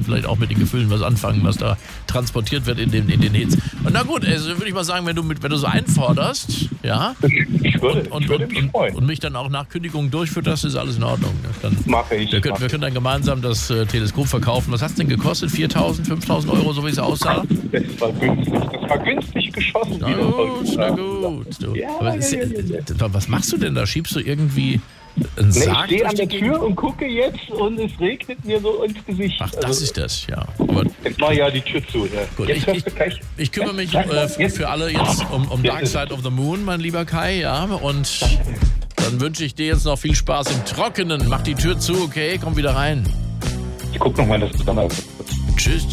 vielleicht auch mit den Gefühlen was anfangen, was da transportiert wird in den Hits. Und na gut, also würde ich mal sagen, wenn du so einforderst, ja, Ich würde mich freuen. und mich dann auch nach Kündigung durchführst, ist alles in Ordnung. Dann, Mache ich. wir können dann gemeinsam das Teleskop verkaufen. Was hat es denn gekostet? 4.000, 5.000 Euro, so wie es aussah? Das war günstig geschossen. Na gut. Du. Ja, Aber was machst du denn da? Schiebst du irgendwie einen Sarg? Ich stehe an durch der die Tür Gegend? und gucke jetzt und es regnet mir so ins Gesicht. Ach, das ist das, ja. Aber Jetzt mach ich ja die Tür zu. Ja. gut, Jetzt hörst du gleich. ich kümmere mich Jetzt. für alle jetzt um Dark Side of the Moon, mein lieber Kai, ja. Und dann wünsche ich dir jetzt noch viel Spaß im Trockenen. Mach die Tür zu, okay? Komm wieder rein. Ich guck noch mal, dass du dann Tschüss.